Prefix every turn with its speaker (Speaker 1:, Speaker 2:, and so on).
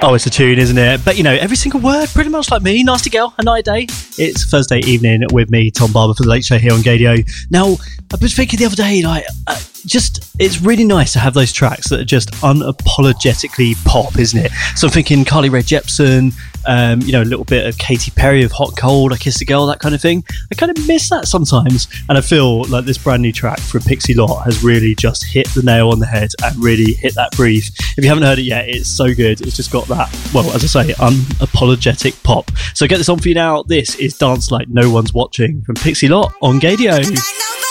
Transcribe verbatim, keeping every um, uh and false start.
Speaker 1: Oh, it's a tune, isn't it? But, you know, every single word, pretty much like me. Nasty Girl, A Night Day. It's Thursday evening with me, Tom Barber, for The Late Show here on Gadio. Now, I was thinking the other day, like, uh, just, it's really nice to have those tracks that are just unapologetically pop, isn't it? So I'm thinking Carly Rae Jepsen, um, you know, a little bit of Katy Perry of Hot Cold, I Kissed a Girl, that kind of thing. I kind of miss that sometimes. And I feel like this brand new track from Pixie Lott has really just hit the nail on the head and really hit that brief. If you haven't heard it yet, it's so good. It's just got that, well, as I say, unapologetic pop. So get this on for you now. This is Dance Like No One's Watching from Pixie Lott on Gadio.